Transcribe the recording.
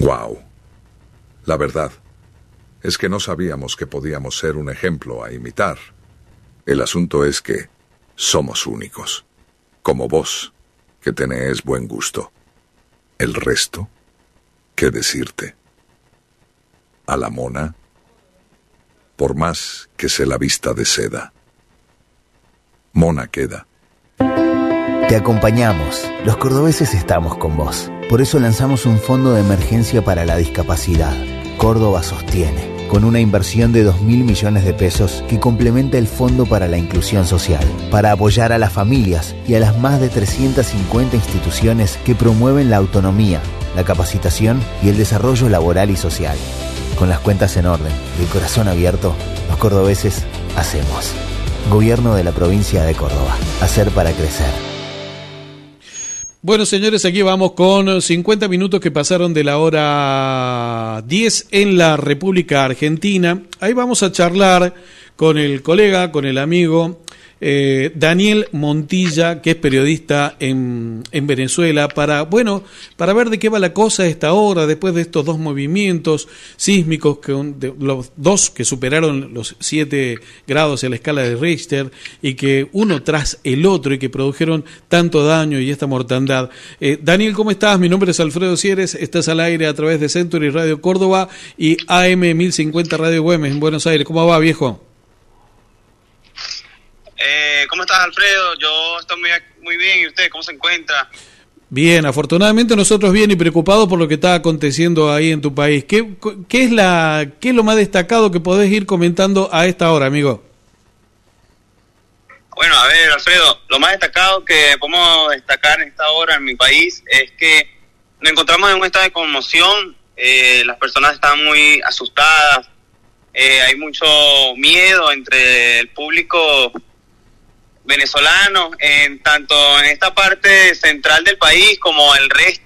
Wow. La verdad es que no sabíamos que podíamos ser un ejemplo a imitar. El asunto es que somos únicos, como vos, que tenés buen gusto. El resto, ¿qué decirte? A la mona, por más que se la vista de seda, mona queda. Te acompañamos. Los cordobeses estamos con vos. Por eso lanzamos un fondo de emergencia para la discapacidad. Córdoba sostiene, con una inversión de 2.000 millones de pesos que complementa el Fondo para la Inclusión Social, para apoyar a las familias y a las más de 350 instituciones que promueven la autonomía, la capacitación y el desarrollo laboral y social. Con las cuentas en orden y el corazón abierto, los cordobeses hacemos. Gobierno de la provincia de Córdoba. Hacer para crecer. Bueno, señores, aquí vamos con 50 minutos que pasaron de la hora 10 en la República Argentina. Ahí vamos a charlar con el colega, con el amigo Daniel Montilla, que es periodista en Venezuela, para ver de qué va la cosa a esta hora, después de estos dos movimientos sísmicos, los dos que superaron los 7 grados en la escala de Richter, y que uno tras el otro, y que produjeron tanto daño y esta mortandad. Daniel, ¿cómo estás? Mi nombre es Alfredo Sieres, estás al aire a través de Century Radio Córdoba y AM 1050 Radio Güemes en Buenos Aires. ¿Cómo va, viejo? ¿Cómo estás, Alfredo? Yo estoy muy bien. ¿Y usted cómo se encuentra? Bien, afortunadamente nosotros bien y preocupados por lo que está aconteciendo ahí en tu país. ¿Qué es lo más destacado que podés ir comentando a esta hora, amigo? Bueno, a ver, Alfredo, lo más destacado que podemos destacar en esta hora en mi país es que nos encontramos en un estado de conmoción. Las personas están muy asustadas. Hay mucho miedo entre el público venezolano, tanto en esta parte central del país como el resto